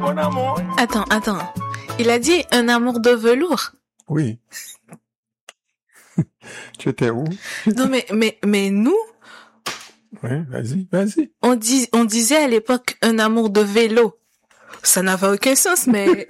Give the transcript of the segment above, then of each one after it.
Mon amour. Attends. Il a dit un amour de velours. Oui. Tu étais où? Non, mais nous, Oui, vas-y. on disait à l'époque un amour de vélo. Ça n'avait aucun sens, mais...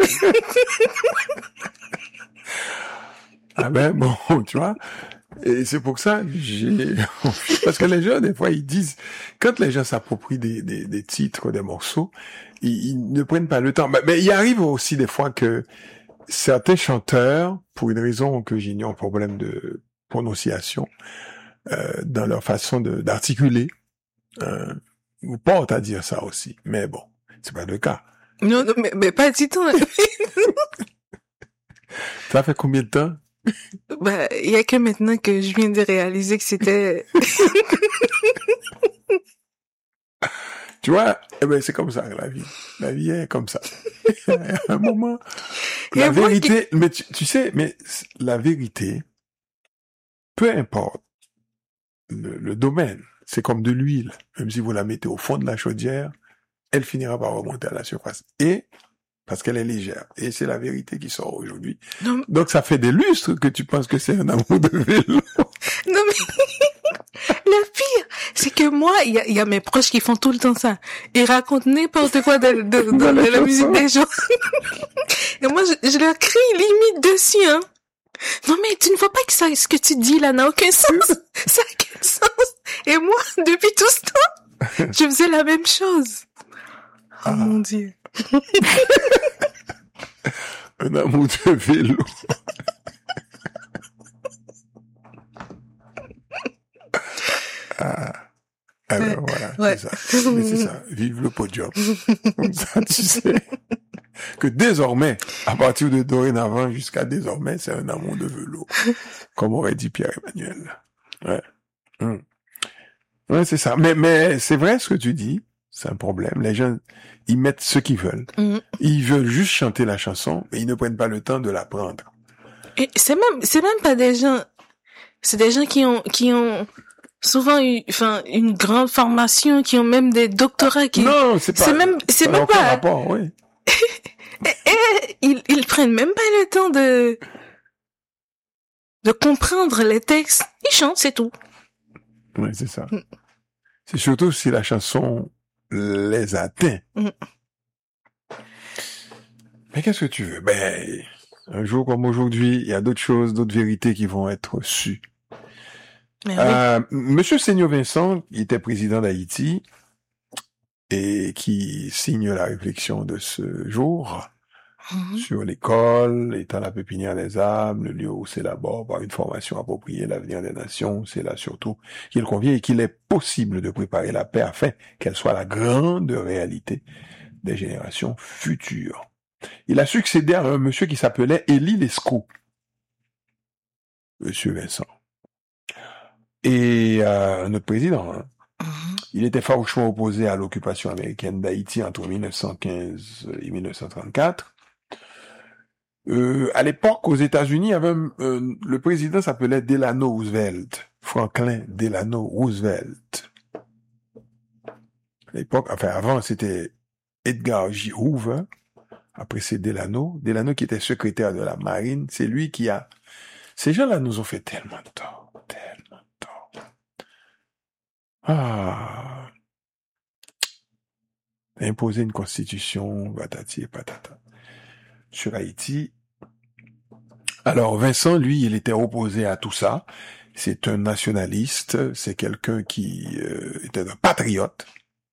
Ah ben bon, tu vois. Et c'est pour ça parce que les gens, des fois, ils disent, quand les gens s'approprient des titres, des morceaux, ils ne prennent pas le temps. Mais il arrive aussi des fois que certains chanteurs, pour une raison que j'ignore, problème de prononciation, dans leur façon d'articuler, vous portent à dire ça aussi. Mais bon, c'est pas le cas. Non, mais pas du tout. Ça fait combien de temps? Il y a que maintenant que je viens de réaliser que c'était... Tu vois, c'est comme ça, la vie. La vie est comme ça. À un moment, la vérité, mais tu sais, mais la vérité, peu importe le domaine, c'est comme de l'huile. Même si vous la mettez au fond de la chaudière, elle finira par remonter à la surface. Et, parce qu'elle est légère. Et c'est la vérité qui sort aujourd'hui. Non. Donc ça fait des lustres que tu penses que c'est un amour de vélo. Non mais... Le pire, c'est que moi, il y a mes proches qui font tout le temps ça. Ils racontent n'importe quoi de la musique des gens. Et moi, je leur crie limite dessus, hein. Non mais tu ne vois pas que ça, ce que tu dis là n'a aucun sens. Ça n'a aucun sens. Et moi, depuis tout ce temps, je faisais la même chose. Oh mon Dieu. Un amour de vélo. Alors voilà, ouais. c'est ça. Mais c'est ça, vive le podium. Comme ça, tu sais que désormais, à partir de dorénavant jusqu'à désormais, c'est un amour de vélo. Comme aurait dit Pierre-Emmanuel. Ouais. Ouais, c'est ça. Mais c'est vrai ce que tu dis. C'est un problème. Les gens, ils mettent ce qu'ils veulent. Ils veulent juste chanter la chanson, mais ils ne prennent pas le temps de l'apprendre. Et c'est même pas des gens, c'est des gens qui ont souvent eu, une grande formation, qui ont même des doctorats Non, c'est même pas rapport, oui. et ils prennent même pas le temps de comprendre les textes. Ils chantent, c'est tout. Oui, c'est ça. C'est surtout si la chanson les atteint. Mais qu'est-ce que tu veux? Un jour comme aujourd'hui, il y a d'autres choses, d'autres vérités qui vont être sues. Monsieur Seigneau Vincent, il était président d'Haïti et qui signe la réflexion de ce jour sur l'école, étant la pépinière des âmes, le lieu où s'élabore par une formation appropriée l'avenir des nations. C'est là surtout qu'il convient et qu'il est possible de préparer la paix afin qu'elle soit la grande réalité des générations futures. Il a succédé à un monsieur qui s'appelait Élie Lescaut. Monsieur Vincent. Et notre président, il était farouchement opposé à l'occupation américaine d'Haïti entre 1915 et 1934. À l'époque, aux États-Unis, il y avait le président s'appelait Delano Roosevelt, Franklin Delano Roosevelt. À l'époque, avant c'était Edgar J. Hoover. Après c'est Delano qui était secrétaire de la marine. C'est lui qui a... Ces gens-là nous ont fait tellement de tort. Imposer une constitution, patati et patata, sur Haïti. Alors Vincent, lui, il était opposé à tout ça. C'est un nationaliste, c'est quelqu'un qui était un patriote.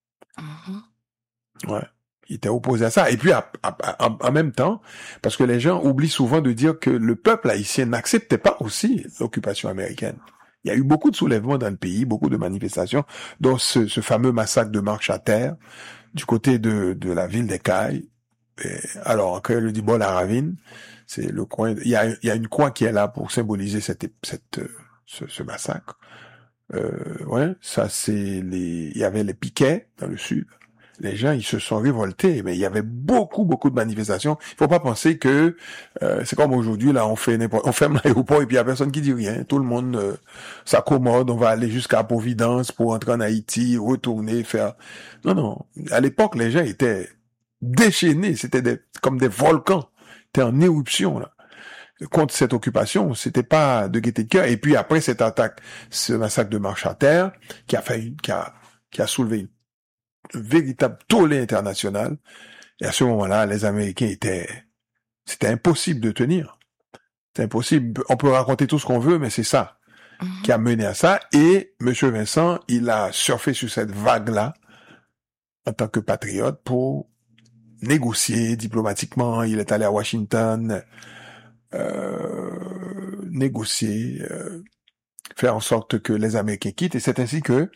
Ouais. Il était opposé à ça. Et puis, en même temps, parce que les gens oublient souvent de dire que le peuple haïtien n'acceptait pas aussi l'occupation américaine. Il y a eu beaucoup de soulèvements dans le pays, beaucoup de manifestations, dont ce fameux massacre de Marche à Terre, du côté de la ville des Cayes. Alors, quand le dit bon, la ravine, c'est le coin, il y a une croix qui est là pour symboliser ce massacre. Ouais, ça il y avait les piquets dans le sud. Les gens, ils se sont révoltés, mais il y avait beaucoup de manifestations. Il faut pas penser que c'est comme aujourd'hui, là, on ferme l'aéroport et puis il y a personne qui dit rien. Tout le monde s'accommode, on va aller jusqu'à Providence pour entrer en Haïti, retourner, faire... Non. À l'époque, les gens étaient déchaînés, c'était comme des volcans, étaient en éruption là. Contre cette occupation, c'était pas de gaieté de cœur. Et puis après cette attaque, ce massacre de marche à terre, qui a soulevé une véritable tollé international. Et à ce moment-là, les Américains c'était impossible de tenir. C'est impossible. On peut raconter tout ce qu'on veut, mais c'est ça qui a mené à ça. Et Monsieur Vincent, il a surfé sur cette vague-là en tant que patriote pour négocier diplomatiquement. Il est allé à Washington, négocier, faire en sorte que les Américains quittent. Et c'est ainsi que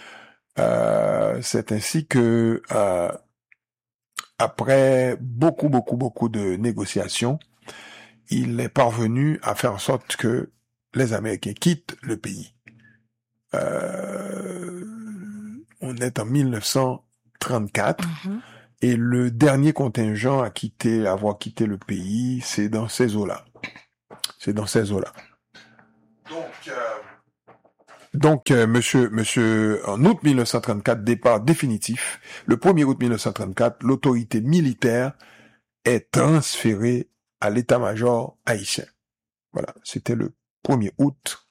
après beaucoup de négociations, il est parvenu à faire en sorte que les Américains quittent le pays. On est en 1934 et le dernier contingent à avoir quitté le pays, c'est dans ces eaux-là. Donc, monsieur, en août 1934, départ définitif. Le 1er août 1934, l'autorité militaire est transférée à l'état-major haïtien. Voilà, c'était le 1er août